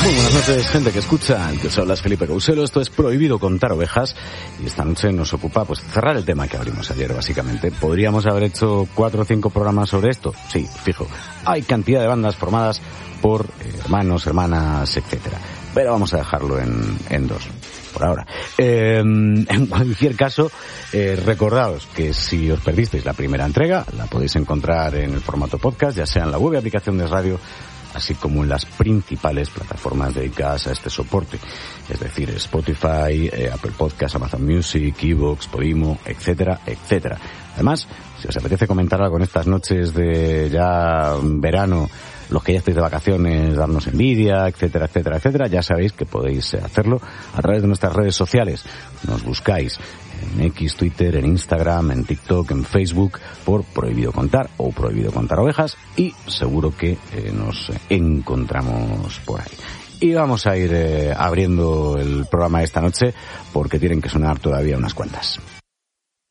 Muy buenas noches, gente que escucha. El que os habla es Felipe Couselo. Esto es Prohibido Contar Ovejas. Y esta noche nos ocupa pues cerrar el tema que abrimos ayer, básicamente. ¿Podríamos haber hecho 4 o 5 programas sobre esto? Sí, fijo. Hay cantidad de bandas formadas por hermanos, hermanas, etcétera. Pero vamos a dejarlo en 2, por ahora. En cualquier caso, recordaos que si os perdisteis la primera entrega, la podéis encontrar en el formato podcast, ya sea en la web y aplicación de radio, así como en las principales plataformas dedicadas a este soporte, es decir, Spotify, Apple Podcasts, Amazon Music, Evox, Podimo, etcétera, etcétera. Además, si os apetece comentar algo en estas noches de ya verano, los que ya estáis de vacaciones, darnos envidia, etcétera, etcétera, etcétera, ya sabéis que podéis hacerlo a través de nuestras redes sociales. Nos buscáis en X, Twitter, en Instagram, en TikTok, en Facebook, por Prohibido Contar o Prohibido Contar Ovejas, y seguro que nos encontramos por ahí. Y vamos a ir abriendo el programa de esta noche porque tienen que sonar todavía unas cuantas.